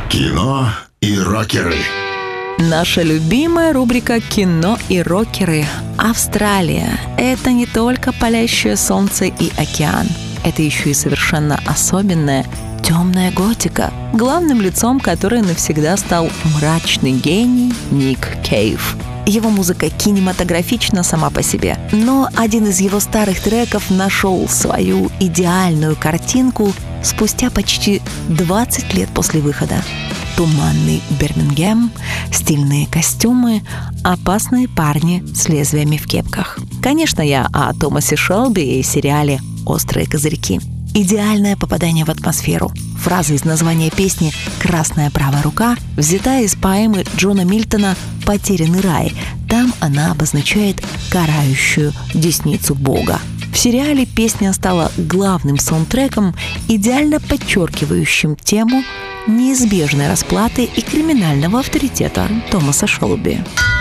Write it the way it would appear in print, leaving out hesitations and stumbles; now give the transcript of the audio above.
Кино и рокеры. Наша любимая рубрика «Кино и рокеры». Австралия – это не только палящее солнце и океан. Это еще и совершенно особенная темная готика, главным лицом которой навсегда стал мрачный гений Ник Кейв. Его музыка кинематографична сама по себе, но один из его старых треков нашел свою идеальную картинку спустя почти 20 лет после выхода. Туманный Бирмингем, стильные костюмы, опасные парни с лезвиями в кепках. Конечно, я о Томасе Шелби и сериале «Острые козырьки». Идеальное попадание в атмосферу. Фраза из названия песни «Красная правая рука» взята из поэмы Джона Мильтона «Потерянный рай». Там она обозначает карающую десницу Бога. В сериале песня стала главным саундтреком, идеально подчеркивающим тему неизбежной расплаты и криминального авторитета Томаса Шелби.